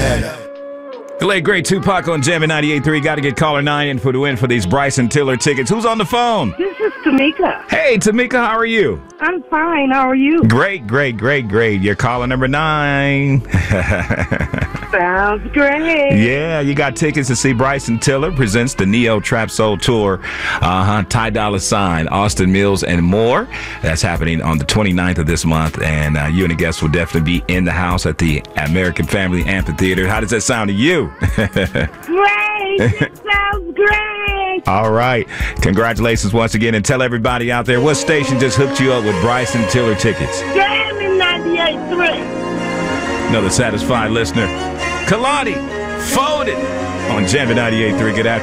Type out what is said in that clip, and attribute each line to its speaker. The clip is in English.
Speaker 1: The late great Tupac on Jammin' 98.3. Got to get caller 9 in for the win for these Bryson Tiller tickets. Who's on the phone?
Speaker 2: This is Tamika.
Speaker 1: Hey, Tamika, how are you?
Speaker 2: I'm fine. How are you?
Speaker 1: Great. You're caller number 9.
Speaker 2: Sounds great.
Speaker 1: Yeah, you got tickets to see Bryson Tiller presents the Neo Trap Soul Tour. Ty Dolla $ign, Austin Mills, and more. That's happening on the 29th of this month, and you and the guests will definitely be in the house at the American Family Amphitheater. How does that sound to you?
Speaker 2: Great. It sounds great.
Speaker 1: All right. Congratulations once again, and tell everybody out there, what station just hooked you up with Bryson Tiller tickets?
Speaker 2: Jammin' 98.3.
Speaker 1: Another satisfied listener. Kalani, folded on Jammin' 98.3. Good afternoon.